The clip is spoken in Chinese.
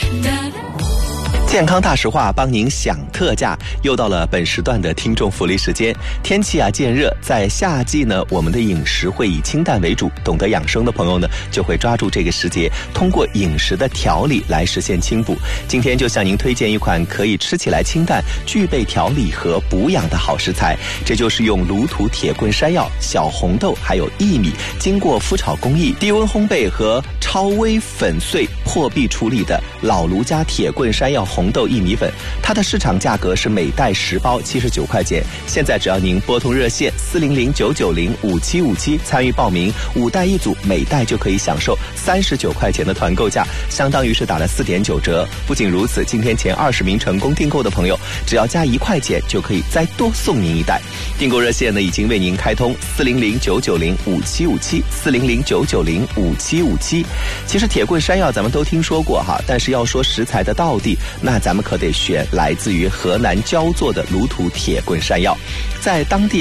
健康大实话帮您享特价，又到了本时段的听众福利时间。天气渐热，在夏季呢，我们的饮食会以清淡为主，懂得养生的朋友呢，就会抓住这个时节，通过饮食的调理来实现清补。今天就向您推荐一款可以吃起来清淡，具备调理和补养的好食材，这就是用卤土铁棍山药、小红豆还有薏米，经过麸炒工艺、低温烘焙和超微粉碎破壁处理的老卢家铁棍山药红豆薏米粉，它的市场价格是每袋10包79块钱。现在只要您拨通热线400-990-5757参与报名，5袋1组，每袋就可以享受39块钱的团购价，相当于是打了4.9折。不仅如此，今天前20名成功订购的朋友，只要加1块钱就可以再多送您1袋。订购热线呢已经为您开通400-990-5757 400-990-5757。其实铁棍山药咱们都听说过哈，但是要说食材的道地，那咱们可得选来自于河南焦作的卤土铁棍山药，在当地